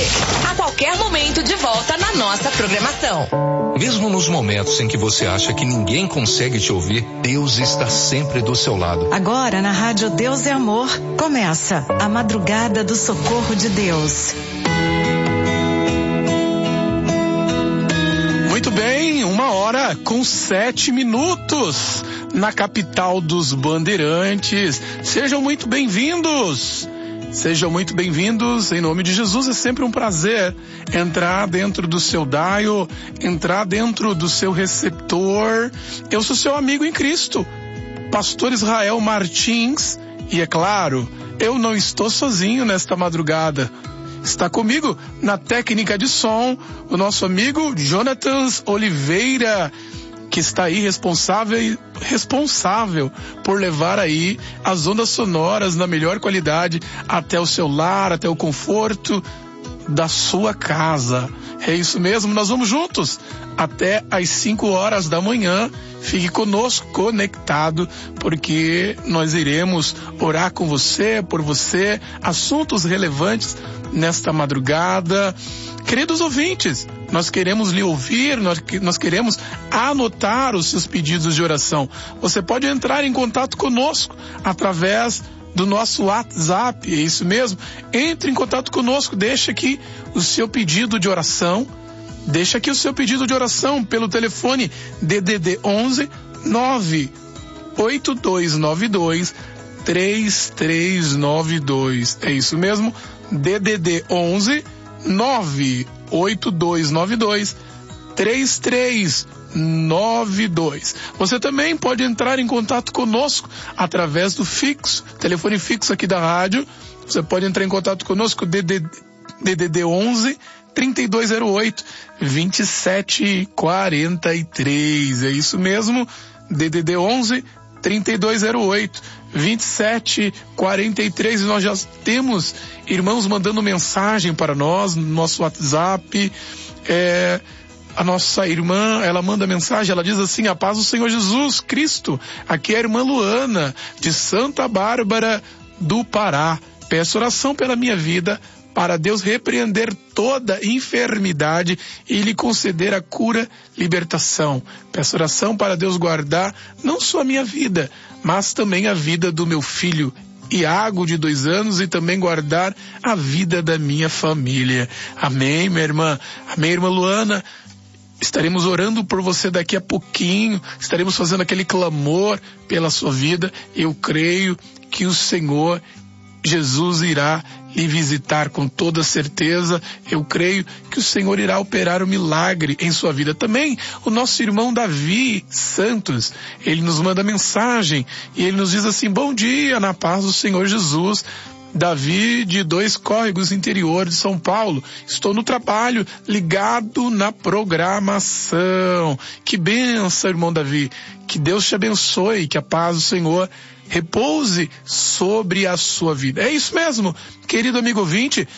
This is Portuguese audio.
a qualquer momento de volta na nossa programação. Mesmo nos momentos em que você acha que ninguém consegue te ouvir, Deus está sempre do seu lado. Agora na Rádio Deus é Amor, começa a Madrugada do Socorro de Deus. Muito bem, 1h07 na capital dos Bandeirantes. Sejam muito bem-vindos. Sejam muito bem-vindos, em nome de Jesus. É sempre um prazer entrar dentro do seu dial, entrar dentro do seu receptor. Eu sou seu amigo em Cristo, Pastor Israel Martins, e é claro, eu não estou sozinho nesta madrugada. Está comigo na técnica de som o nosso amigo Jonathan Oliveira, que está aí responsável por levar aí as ondas sonoras na melhor qualidade até o seu lar, até o conforto da sua casa. É isso mesmo, nós vamos juntos até às 5 horas da manhã. Fique conosco, conectado, porque nós iremos orar com você, por você, assuntos relevantes nesta madrugada. Queridos ouvintes, nós queremos lhe ouvir, nós queremos anotar os seus pedidos de oração. Você pode entrar em contato conosco através do nosso WhatsApp, é isso mesmo? Entre em contato conosco, deixa aqui o seu pedido de oração. Deixa aqui o seu pedido de oração pelo telefone DDD 11 98292 3392. É isso mesmo? DDD 11 98292 3392. Você também pode entrar em contato conosco através do fixo, telefone fixo aqui da rádio. Você pode entrar em contato conosco DDD 11 3208 2743. É isso mesmo, DDD 11 3208 2743. E nós já temos irmãos mandando mensagem para nós no nosso WhatsApp. A nossa irmã, ela manda mensagem, ela diz assim: a paz do Senhor Jesus Cristo. Aqui é a irmã Luana, de Santa Bárbara do Pará. Peço oração pela minha vida, para Deus repreender toda enfermidade e lhe conceder a cura, libertação. Peço oração para Deus guardar não só a minha vida, mas também a vida do meu filho Iago, de 2 anos, e também guardar a vida da minha família. Amém, minha irmã. Amém, irmã Luana. Estaremos orando por você daqui a pouquinho, estaremos fazendo aquele clamor pela sua vida. Eu creio que o Senhor Jesus irá lhe visitar com toda certeza. Eu creio que o Senhor irá operar o milagre em sua vida. Também o nosso irmão Davi Santos, ele nos manda mensagem e ele nos diz assim: bom dia, na paz do Senhor Jesus. Davi, de 2 Córregos, interior de São Paulo. Estou no trabalho, ligado na programação. Que bênção, irmão Davi. Que Deus te abençoe, que a paz do Senhor repouse sobre a sua vida. É isso mesmo, querido amigo ouvinte.